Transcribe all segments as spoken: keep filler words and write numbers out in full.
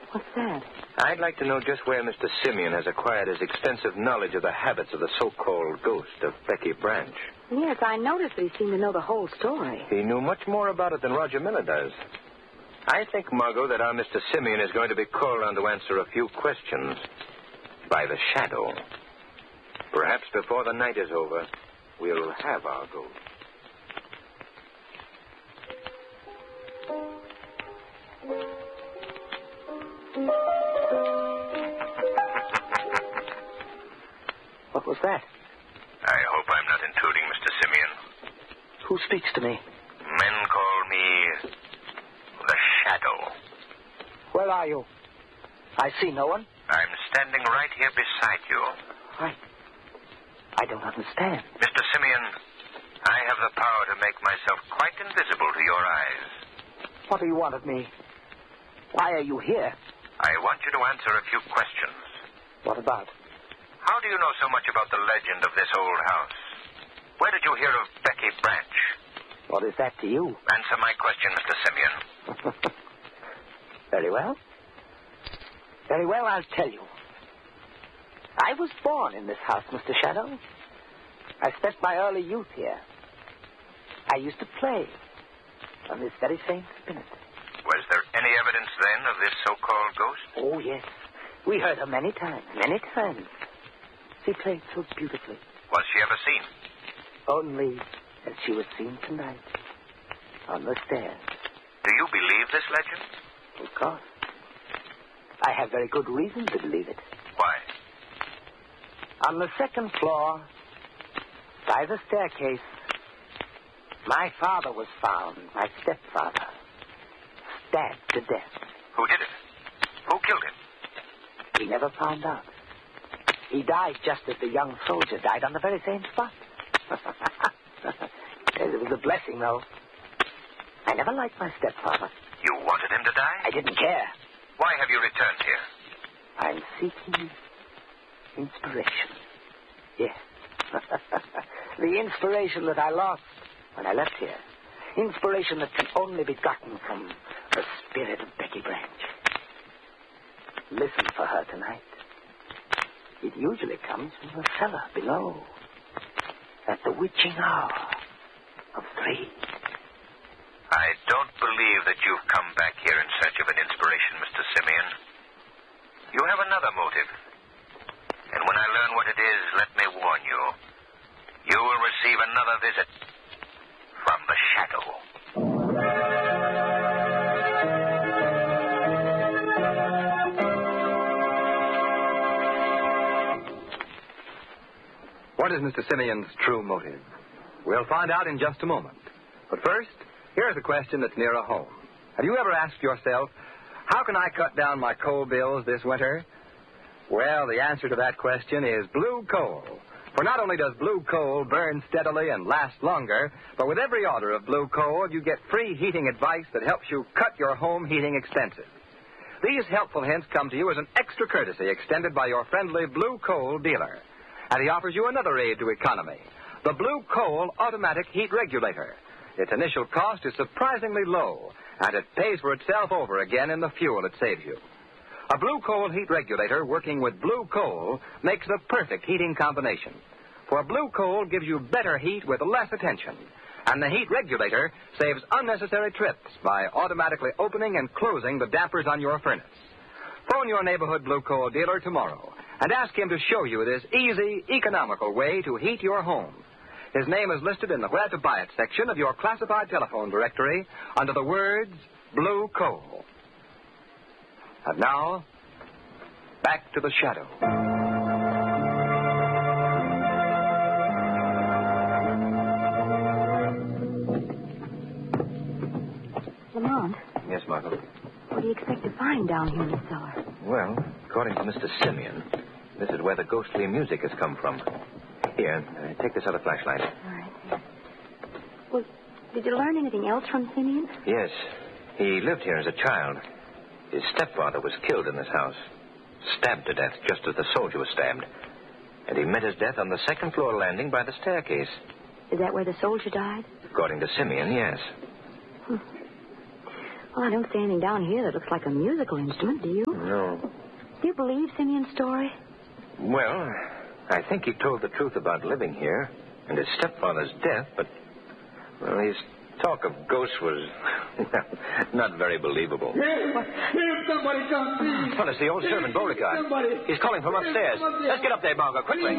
What's that? I'd like to know just where Mister Simeon has acquired his extensive knowledge of the habits of the so-called ghost of Becky Branch. Yes, I noticed that he seemed to know the whole story. He knew much more about it than Roger Miller does. I think, Margot, that our Mister Simeon is going to be called on to answer a few questions by the shadow. Perhaps before the night is over, we'll have our ghost. What was that? I hope I'm not intruding, Mister Simeon. Who speaks to me? Men call me the Shadow. Where are you? I see no one. I'm standing right here beside you. I... I don't understand. Mister Simeon, I have the power to make myself quite invisible to your eyes. What do you want of me? Why are you here? I want you to answer a few questions. What about? How do you know so much about the legend of this old house? Where did you hear of Becky Branch? What is that to you? Answer my question, Mister Simeon. Very well. Very well, I'll tell you. I was born in this house, Mister Shadow. I spent my early youth here. I used to play on this very same spinet. Was there any evidence then of this so-called ghost? Oh, yes. We heard her many times, many times. She played so beautifully. Was she ever seen? Only as she was seen tonight on the stairs. Do you believe this legend? Of course. I have very good reason to believe it. Why? On the second floor, by the staircase, my father was found, my stepfather, stabbed to death. Who did it? Who killed him? We never found out. He died just as the young soldier died on the very same spot. It was a blessing, though. I never liked my stepfather. You wanted him to die? I didn't care. Why have you returned here? I'm seeking inspiration. Yes. The inspiration that I lost when I left here. Inspiration that can only be gotten from the spirit of Becky Branch. Listen for her tonight. It usually comes from the cellar below. At the witching hour of three. I don't believe that you've come back here in search of an inspiration, Mister Simeon. You have another motive. And when I learn what it is, let me warn you. You will receive another visit from the Shadow. What is Mister Simeon's true motive? We'll find out in just a moment. But first, here's a question that's nearer home. Have you ever asked yourself, how can I cut down my coal bills this winter? Well, the answer to that question is blue coal. For not only does blue coal burn steadily and last longer, but with every order of blue coal, you get free heating advice that helps you cut your home heating expenses. These helpful hints come to you as an extra courtesy extended by your friendly blue coal dealer. And he offers you another aid to economy, the Blue Coal Automatic Heat Regulator. Its initial cost is surprisingly low, and it pays for itself over again in the fuel it saves you. A Blue Coal Heat Regulator working with blue coal makes the perfect heating combination. For blue coal gives you better heat with less attention, and the heat regulator saves unnecessary trips by automatically opening and closing the dampers on your furnace. Phone your neighborhood blue coal dealer tomorrow and ask him to show you this easy, economical way to heat your home. His name is listed in the Where to Buy It section of your classified telephone directory under the words Blue Coal. And now, back to the Shadow. Lamont. Yes, Margot? What do you expect to find down here in the cellar? Well, according to Mister Simeon, this is where the ghostly music has come from. Here, uh, take this other flashlight. All right. Here. Well, did you learn anything else from Simeon? Yes. He lived here as a child. His stepfather was killed in this house, stabbed to death just as the soldier was stabbed. And he met his death on the second floor landing by the staircase. Is that where the soldier died? According to Simeon, yes. Hmm. Well, I don't see anything down here that looks like a musical instrument, do you? No. Do you believe Simeon's story? Well, I think he told the truth about living here and his stepfather's death, but, well, his talk of ghosts was not very believable. Here, here, somebody come, please. Well, it's the old servant, Beauregard. Somebody. He's calling from upstairs. Let's get up there, Margot, quickly.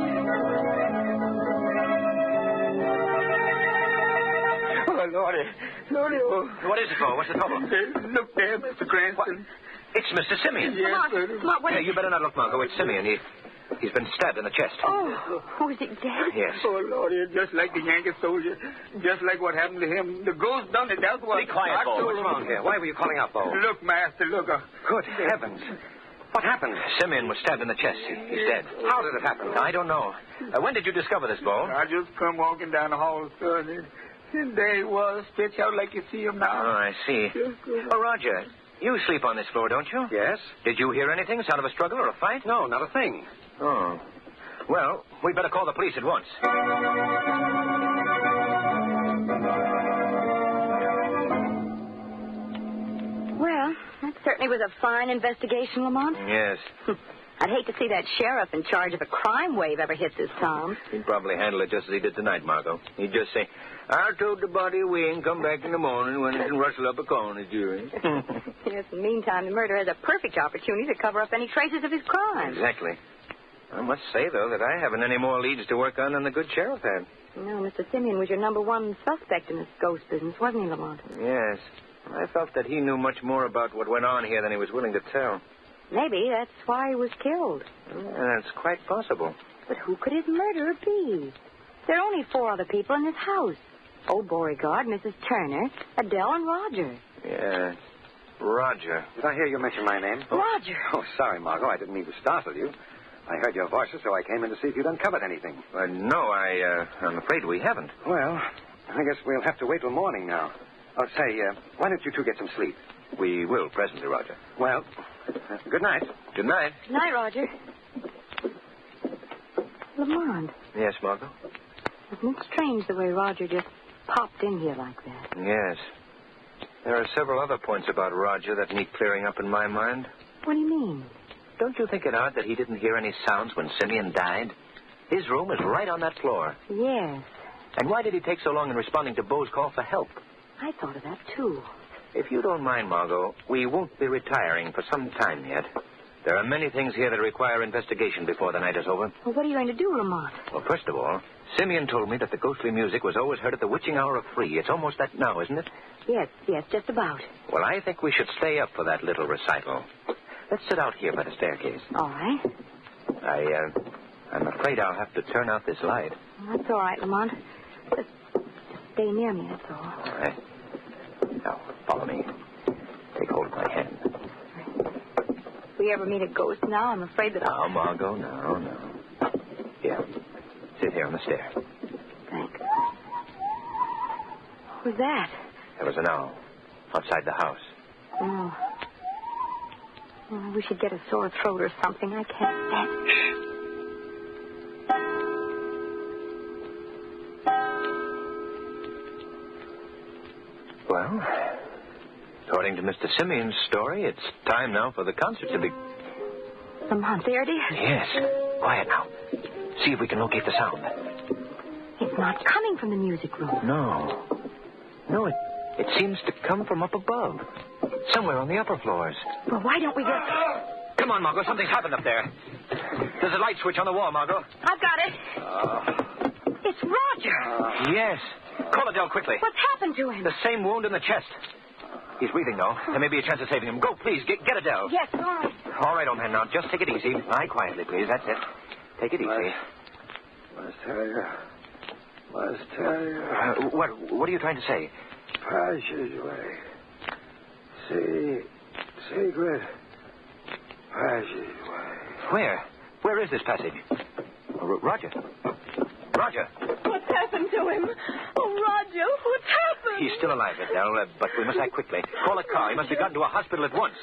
Oh, Lordy. Lordy, oh. What is it, Bo? What's the trouble? Look there, Mister Cranston. It's Mister Simeon. Yes, Lamont, sir. Lamont, what Hey, you better not look, Margot. It's Simeon. He, he's been stabbed in the chest. Oh, oh, is it dead? Yes. Oh, Lordy, just like the Yankee soldier. Just like what happened to him. The ghost done it. That's what... Be quiet, I Bo. told What's him. wrong here? Why were you calling out, Bo? Look, Master, look. Uh, Good heavens. What happened? Simeon was stabbed in the chest. He, he's dead. How did it happen? I don't know. Uh, when did you discover this, Bo? I just come walking down the hall, son, and, and there he was, stretched out like you see him Oh, now. I see. Oh, Roger, you sleep on this floor, don't you? Yes? Did you hear anything? Sound of a struggle or a fight? No, not a thing. Oh. Well, we'd better call the police at once. Well, that certainly was a fine investigation, Lamont. Yes. I'd hate to see that sheriff in charge of a crime wave ever hits his town. He'd probably handle it just as he did tonight, Margot. He'd just say, I'll tote the body away and come back in the morning when it can rustle up a corner, Jury. Yes, in the meantime, the murderer has a perfect opportunity to cover up any traces of his crime. Exactly. I must say, though, that I haven't any more leads to work on than the good sheriff had. No, Mister Simeon was your number one suspect in this ghost business, wasn't he, Lamont? Yes. I felt that he knew much more about what went on here than he was willing to tell. Maybe that's why he was killed. Yeah, that's quite possible. But who could his murderer be? There are only four other people in this house. Old Beauregard, Missus Turner, Adele, and Roger. Yes. Roger. Did I hear you mention my name? Roger! Oh, sorry, Margot. I didn't mean to startle you. I heard your voices, so I came in to see if you'd uncovered anything. Uh, no, I, uh, I'm afraid we haven't. Well, I guess we'll have to wait till morning now. Oh, say, uh, why don't you two get some sleep? We will presently, Roger. Well, uh, good night. Good night. Good night, Roger. Lamont, Yes, Margot? isn't it strange the way Roger just popped in here like that? Yes. There are several other points about Roger that need clearing up in my mind. What do you mean? Don't you think it odd that he didn't hear any sounds when Simeon died? His room is right on that floor. Yes, And why did he take so long in responding to Beau's call for help? I thought of that, too. If you don't mind, Margot, we won't be retiring for some time yet. There are many things here that require investigation before the night is over. Well, what are you going to do, Lamont? Well, first of all, Simeon told me that the ghostly music was always heard at the witching hour of three. It's almost that now, isn't it? Yes, yes, just about. Well, I think we should stay up for that little recital. Let's sit out here by the staircase. All right. I, uh, I'm afraid I'll have to turn out this light. Well, that's all right, Lamont. Just, just stay near me, that's all. All right. Now, follow me. Take hold of my hand. If we ever meet a ghost now, I'm afraid that I'll... Now, Margot, no, no. Here. Sit here on the stair. Thanks. Who's that? There was an owl outside the house. Oh. Oh, we should get a sore throat or something. I can't stand... Well, according to Mister Simeon's story, it's time now for the concert to be... Lamont, there it is. Yes. Quiet now. See if we can locate the sound. It's not coming from the music room. No. No, it, it seems to come from up above. Somewhere on the upper floors. Well, why don't we get... Come on, Margot. Something's happened up there. There's a light switch on the wall, Margot. I've got it. Uh, It's Roger. yes. Call Adele quickly. What's happened to him? The same wound in the chest. He's breathing, though. There may be a chance of saving him. Go, please. Get, get Adele. Yes, all right. All right, old man. Now, just take it easy. Lie quietly, please. That's it. Take it easy. Must tell you. Must tell you. Uh, what, what are you trying to say? Passageway. See, secret passageway. Where? Where is this passage? R- Roger. Roger. What's happened to him? Oh, Roger, what's happened? He's still alive, Adele, uh, but we must act quickly. Call a car. He must be gotten to a hospital at once.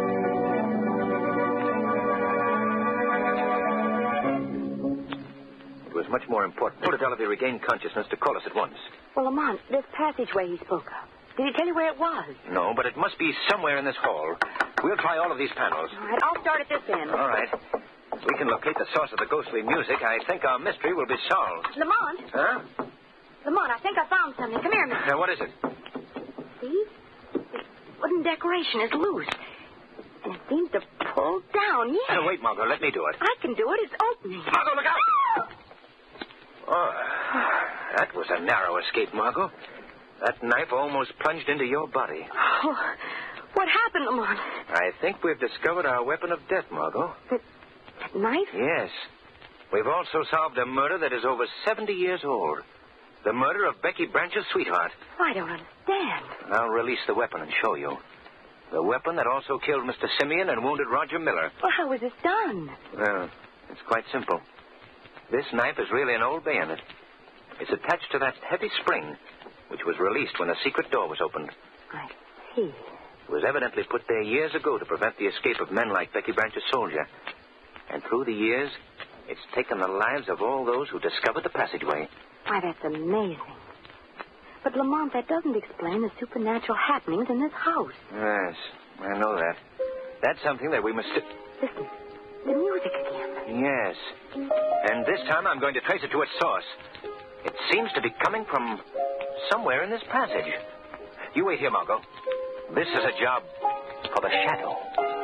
It was much more important for Adele if he regained consciousness to call us at once. Well, Lamont, this passageway he spoke of. Did he tell you where it was? No, but it must be somewhere in this hall. We'll try all of these panels. All right, I'll start at this end. All right. If we can locate the source of the ghostly music, I think our mystery will be solved. Lamont. Huh? Lamont, I think I found something. Come here, mister. Now, what is it? See? This wooden decoration is loose. And it seems to pull down, yes. Now, wait, Margot. Let me do it. I can do it. It's opening. Margot, look out! Oh, that was a narrow escape, Margot. That knife almost plunged into your body. Oh, what happened, Lamont? I think we've discovered our weapon of death, Margot. That, that knife? Yes. We've also solved a murder that is over seventy years old. The murder of Becky Branch's sweetheart. I don't understand. I'll release the weapon and show you. The weapon that also killed Mister Simeon and wounded Roger Miller. Well, how was this done? Well, it's quite simple. This knife is really an old bayonet. It's attached to that heavy spring, which was released when a secret door was opened. I see. It was evidently put there years ago to prevent the escape of men like Becky Branch's soldier. And through the years, it's taken the lives of all those who discovered the passageway. Why, that's amazing. But, Lamont, that doesn't explain the supernatural happenings in this house. Yes, I know that. That's something that we must... Listen, the music again. Yes. And this time I'm going to trace it to its source. It seems to be coming from somewhere in this passage. You wait here, Margot. This is a job for the shadow.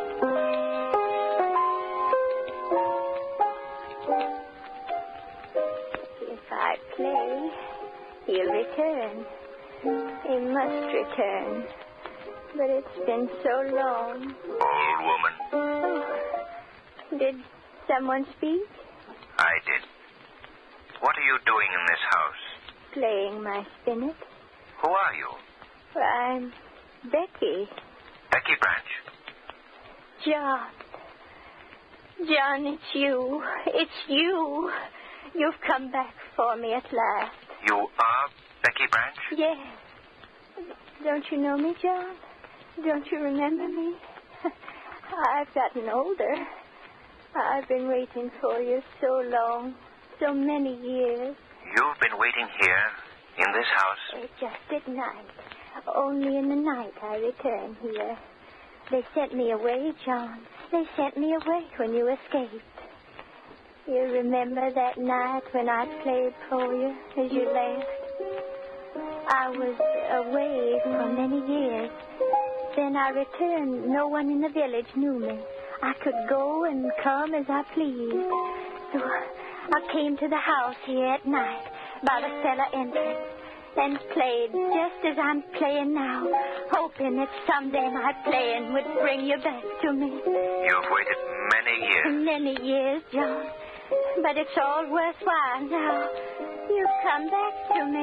If I play, he'll return. He must return. But it's been so long. Old woman. Oh, did someone speak? I did. What are you doing in this house? Playing my spinet. Who are you? I'm Becky. Becky Branch. John. John, it's you. It's you. You've come back for me at last. You are Becky Branch? Yes. Don't you know me, John? Don't you remember me? I've gotten older. I've been waiting for you so long, so many years. You've been waiting here, in this house? Uh, just at night. Only in the night I return here. They sent me away, John. They sent me away when you escaped. You remember that night when I played for you as you left? I was away for many years. Then I returned. No one in the village knew me. I could go and come as I pleased. So I came to the house here at night by the cellar entrance and played just as I'm playing now, hoping that someday my playing would bring you back to me. You've waited many years. Many years, John. But it's all worthwhile now. You've come back to me.